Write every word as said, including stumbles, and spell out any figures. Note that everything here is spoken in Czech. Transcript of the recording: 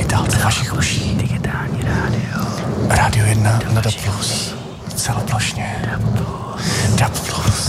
Vítám do vašich uší. Digitální rádio. Rádio jedna na D A B plus. Celoplošně. D A B plus.